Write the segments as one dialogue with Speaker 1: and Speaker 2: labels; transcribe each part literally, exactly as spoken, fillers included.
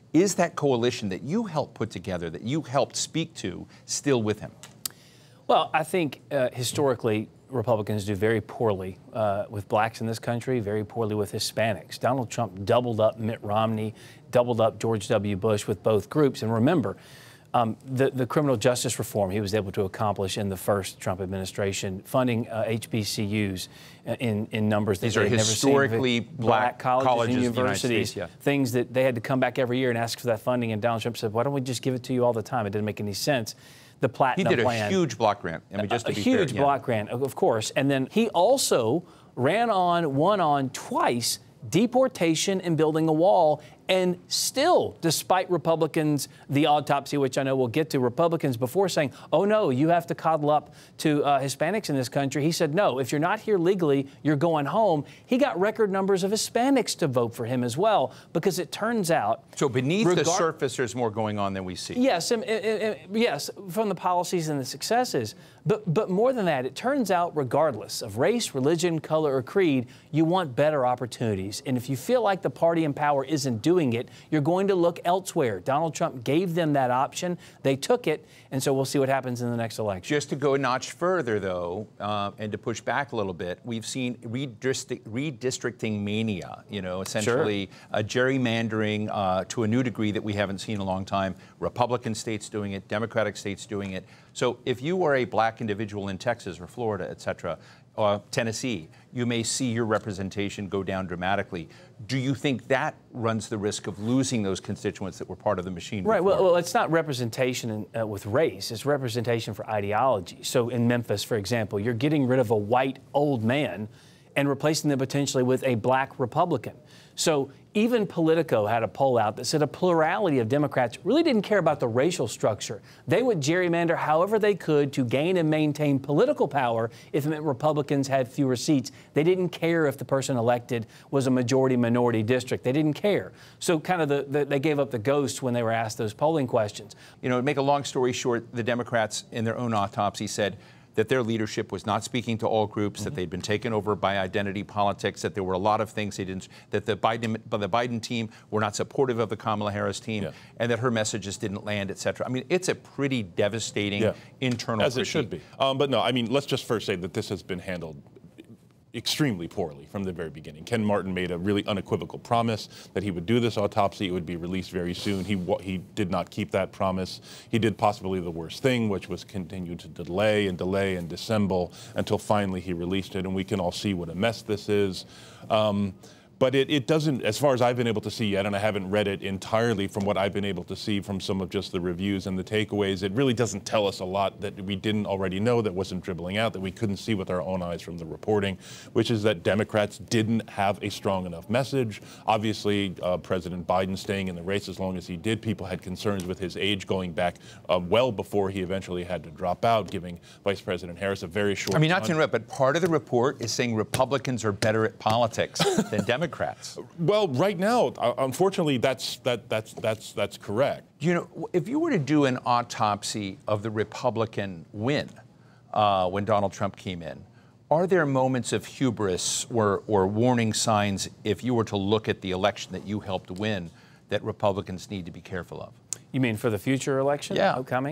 Speaker 1: Is that coalition that you helped put together, that you helped speak to, still with him?
Speaker 2: Well, I think uh, historically, Republicans do very poorly uh, with blacks in this country, very poorly with Hispanics. Donald Trump doubled up Mitt Romney, doubled up George W. Bush with both groups. And remember, um, the, the criminal justice reform he was able to accomplish in the first Trump administration, funding uh, H B C Us in, in numbers that
Speaker 1: These
Speaker 2: they
Speaker 1: are
Speaker 2: had never
Speaker 1: historically
Speaker 2: seen.
Speaker 1: black,
Speaker 2: black colleges,
Speaker 1: colleges
Speaker 2: and
Speaker 1: in the United
Speaker 2: universities,
Speaker 1: States, yeah.
Speaker 2: things that they had to come back every year and ask for that funding. And Donald Trump said, why don't we just give it to you all the time? It didn't make any sense. The Platinum
Speaker 1: He did a
Speaker 2: plan,
Speaker 1: huge block grant. I mean, just to
Speaker 2: a
Speaker 1: be
Speaker 2: huge
Speaker 1: fair,
Speaker 2: block
Speaker 1: yeah.
Speaker 2: grant, of course. And then he also ran on, won on twice deportation and building a wall. And still, despite Republicans, the autopsy, which I know we'll get to, Republicans before saying, oh, no, you have to coddle up to uh, Hispanics in this country. He said, no, if you're not here legally, you're going home. He got record numbers of Hispanics to vote for him as well, because it turns out.
Speaker 1: So beneath the surface, there's more going on than we see.
Speaker 2: Yes, and, and, and, yes, from the policies and the successes. But, but more than that, it turns out, regardless of race, religion, color, or creed, you want better opportunities. And if you feel like the party in power isn't doing it, you're going to look elsewhere. Donald Trump gave them that option. They took it, and so we'll see what happens in the next election.
Speaker 1: Just to go a notch further, though, uh, and to push back a little bit, we've seen redistrict redistricting mania, you know, essentially
Speaker 2: Sure.
Speaker 1: uh, gerrymandering uh, to a new degree that we haven't seen in a long time. Republican states doing it, Democratic states doing it. So if you are a black individual in Texas or Florida, et cetera, Uh, Tennessee, you may see your representation go down dramatically. Do you think that runs the risk of losing those constituents that were part of the machine?
Speaker 2: Right.
Speaker 1: Before?
Speaker 2: Well, well, it's not representation in, uh, with race. It's representation for ideology. So in Memphis, for example, you're getting rid of a white old man and replacing them potentially with a black Republican. So even Politico had a poll out that said a plurality of Democrats really didn't care about the racial structure. They would gerrymander however they could to gain and maintain political power if it meant Republicans had fewer seats. They didn't care if the person elected was a majority-minority district. They didn't care. So kind of the, the, they gave up the ghost when they were asked those polling questions.
Speaker 1: You know, to make a long story short, the Democrats in their own autopsy said that their leadership was not speaking to all groups, mm-hmm. that they'd been taken over by identity politics, that there were a lot of things they didn't, that the Biden, the Biden team were not supportive of the Kamala Harris team, yeah. and that her messages didn't land, et cetera. I mean, it's a pretty devastating yeah. internal
Speaker 3: As
Speaker 1: critique.
Speaker 3: it should be. Um, but no, I mean, let's just first say that this has been handled extremely poorly from the very beginning. Ken Martin made a really unequivocal promise that he would do this autopsy. It would be released very soon. He he did not keep that promise. He did possibly the worst thing, which was continue to delay and delay and dissemble until finally he released it. And we can all see what a mess this is. Um, But it, it doesn't, as far as I've been able to see yet, and I haven't read it entirely from what I've been able to see from some of just the reviews and the takeaways, it really doesn't tell us a lot that we didn't already know, that wasn't dribbling out, that we couldn't see with our own eyes from the reporting, which is that Democrats didn't have a strong enough message. Obviously, uh, President Biden staying in the race as long as he did, people had concerns with his age going back uh, well before he eventually had to drop out, giving Vice President Harris a very short
Speaker 1: I mean, not
Speaker 3: time.
Speaker 1: to interrupt, but part of the report is saying Republicans are better at politics than Democrats. Democrats.
Speaker 3: Well, right now, uh, unfortunately, that's that that's that's that's correct.
Speaker 1: You know, if you were to do an autopsy of the Republican win uh, when Donald Trump came in, are there moments of hubris or or warning signs if you were to look at the election that you helped win that Republicans need to be careful of?
Speaker 2: You mean for the future election?
Speaker 1: Yeah.
Speaker 2: Upcoming?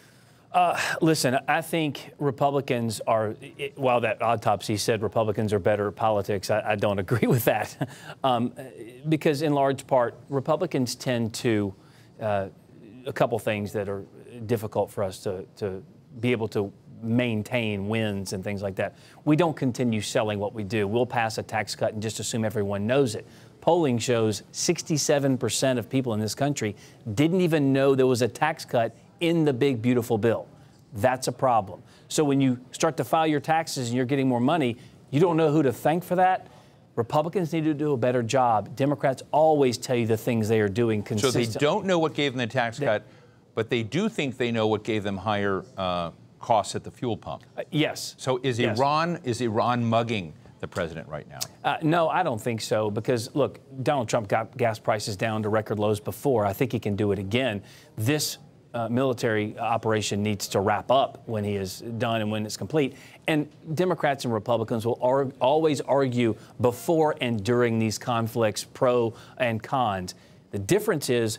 Speaker 2: Uh, listen, I think Republicans are, it, while that autopsy said Republicans are better at politics, I, I don't agree with that. um, because in large part, Republicans tend to, uh, a couple things that are difficult for us to, to be able to maintain wins and things like that. We don't continue selling what we do. We'll pass a tax cut and just assume everyone knows it. Polling shows sixty-seven percent of people in this country didn't even know there was a tax cut in the big, beautiful bill. That's a problem. So when you start to file your taxes and you're getting more money, you don't know who to thank for that. Republicans need to do a better job. Democrats always tell you the things they are doing consistently.
Speaker 1: So they don't know what gave them the tax
Speaker 2: they,
Speaker 1: cut, but they do think they know what gave them higher uh, costs at the fuel pump.
Speaker 2: Uh, yes.
Speaker 1: So is
Speaker 2: yes.
Speaker 1: Iran is Iran mugging the president right now?
Speaker 2: Uh, no, I don't think so, because, look, Donald Trump got gas prices down to record lows before. I think he can do it again. This uh, military operation needs to wrap up when he is done and when it's complete. And Democrats and Republicans will ar always argue before and during these conflicts, pro and cons. The difference is